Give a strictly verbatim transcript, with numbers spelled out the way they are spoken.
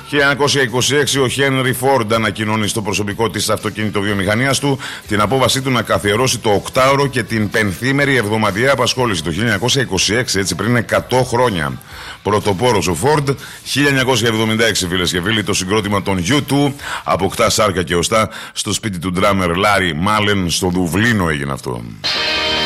χίλια εννιακόσια είκοσι έξι ο Χένρι Φόρντ ανακοινώνει στο προσωπικό της αυτοκινητοβιομηχανίας του την απόβασή του να καθιερώσει το οκτάωρο και την πενθήμερη εβδομαδιαία απασχόληση. Το χίλια εννιακόσια είκοσι έξι, έτσι πριν εκατό χρόνια. Πρωτοπόρος ο Φόρντ. χίλια εννιακόσια εβδομήντα έξι, φίλες και φίλοι, το συγκρότημα των γιου τού αποκτά σάρκα και οστά στο σπίτι του ντράμερ Λάρι Μάλεν στο Δουβλίνο έγινε αυτό.